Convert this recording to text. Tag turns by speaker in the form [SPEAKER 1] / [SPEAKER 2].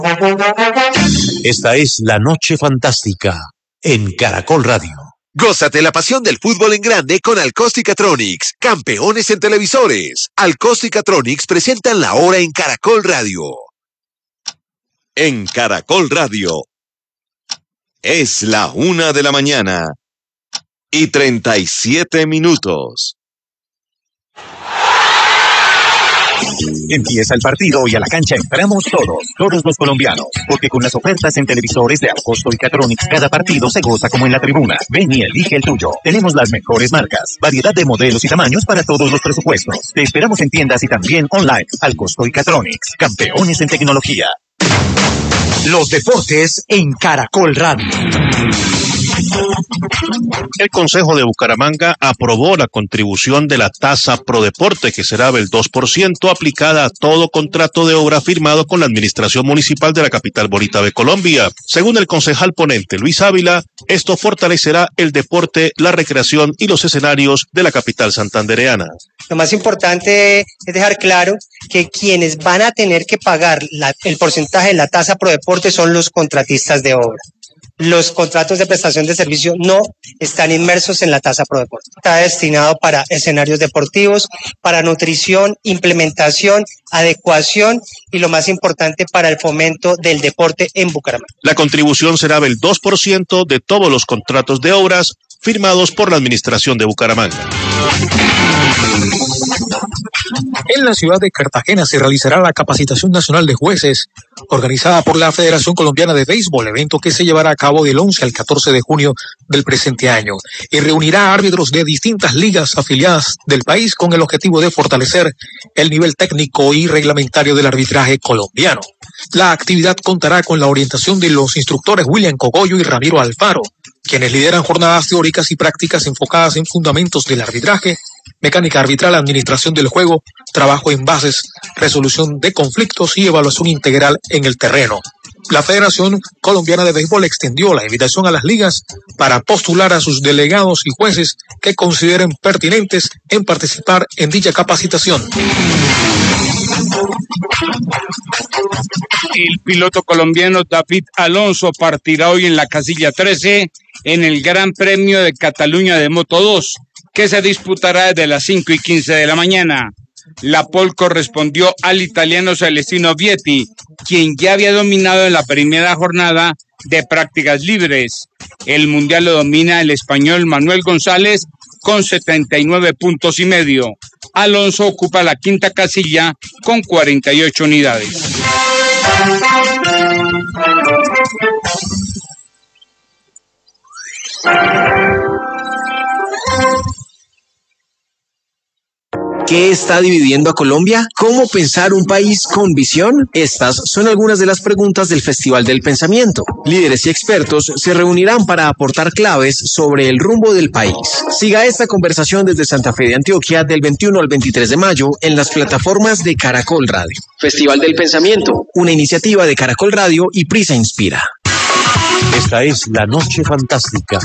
[SPEAKER 1] Esta es La Noche Fantástica en Caracol Radio.
[SPEAKER 2] Gózate la pasión del fútbol en grande con Alcosticatronics, campeones en televisores. Alcosticatronics presentan la hora en Caracol Radio. En Caracol Radio es la 1:37
[SPEAKER 3] Empieza el partido y a la cancha entramos todos los colombianos, porque con las ofertas en televisores de Alcosticatronics cada partido se goza como en la tribuna. Ven y elige el tuyo. Tenemos las mejores marcas, variedad de modelos y tamaños para todos los presupuestos. Te esperamos en tiendas y también online. Alcosticatronics, campeones en tecnología.
[SPEAKER 4] Los deportes en Caracol Radio.
[SPEAKER 5] El Consejo de Bucaramanga aprobó la contribución de la tasa Prodeporte, que será del 2%, aplicada a todo contrato de obra firmado con la Administración Municipal de la capital bonita de Colombia. Según el concejal ponente Luis Ávila, esto fortalecerá el deporte, la recreación y los escenarios de la capital santandereana.
[SPEAKER 6] Lo más importante es dejar claro que quienes van a tener que pagar el porcentaje de la tasa Prodeporte son los contratistas de obra. Los contratos de prestación de servicio no están inmersos en la tasa Prodeporte. Está destinado para escenarios deportivos, para nutrición, implementación, adecuación y lo más importante para el fomento del deporte en Bucaramanga.
[SPEAKER 5] La contribución será del 2% de todos los contratos de obras firmados por la Administración de Bucaramanga.
[SPEAKER 7] En la ciudad de Cartagena se realizará la Capacitación Nacional de Jueces, organizada por la Federación Colombiana de Béisbol, evento que se llevará a cabo del 11 al 14 de junio del presente año, y reunirá a árbitros de distintas ligas afiliadas del país con el objetivo de fortalecer el nivel técnico y reglamentario del arbitraje colombiano. La actividad contará con la orientación de los instructores William Cogollo y Ramiro Alfaro, quienes lideran jornadas teóricas y prácticas enfocadas en fundamentos del arbitraje, mecánica arbitral, administración del juego, trabajo en bases, resolución de conflictos y evaluación integral en el terreno. La Federación Colombiana de Béisbol extendió la invitación a las ligas para postular a sus delegados y jueces que consideren pertinentes en participar en dicha capacitación.
[SPEAKER 8] El piloto colombiano David Alonso partirá hoy en la casilla 13 en el Gran Premio de Cataluña de Moto 2, que se disputará desde las 5:15 de la mañana. La pole correspondió al italiano Celestino Vietti, quien ya había dominado en la primera jornada de prácticas libres. El mundial lo domina el español Manuel González con 79 puntos y medio. Alonso ocupa la quinta casilla con 48 unidades.
[SPEAKER 9] ¿Qué está dividiendo a Colombia? ¿Cómo pensar un país con visión? Estas son algunas de las preguntas del Festival del Pensamiento. Líderes y expertos se reunirán para aportar claves sobre el rumbo del país. Siga esta conversación desde Santa Fe de Antioquia del 21 al 23 de mayo en las plataformas de Caracol Radio. Festival del Pensamiento, una iniciativa de Caracol Radio y Prisa Inspira.
[SPEAKER 1] Esta es La Noche Fantástica